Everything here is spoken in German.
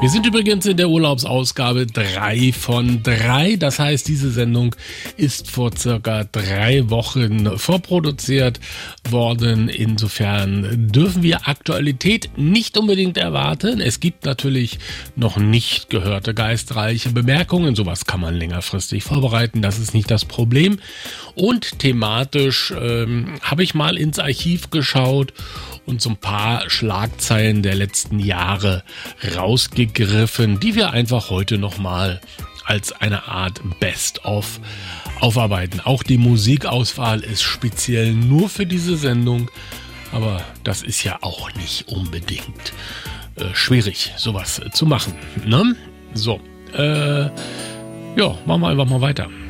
Wir sind übrigens in der Urlaubsausgabe 3 von 3. Das heißt, diese Sendung ist vor circa 3 Wochen vorproduziert worden. Insofern dürfen wir Aktualität nicht unbedingt erwarten. Es gibt natürlich noch nicht gehörte geistreiche Bemerkungen. Sowas kann man längerfristig vorbereiten. Das ist nicht das Problem. Und thematisch habe ich mal ins Archiv geschaut und so ein paar Schlagzeilen der letzten Jahre rausgegriffen, die wir einfach heute nochmal als eine Art Best-of aufarbeiten. Auch die Musikauswahl ist speziell nur für diese Sendung, aber das ist ja auch nicht unbedingt schwierig, sowas zu machen, ne? So, ja, machen wir einfach mal weiter.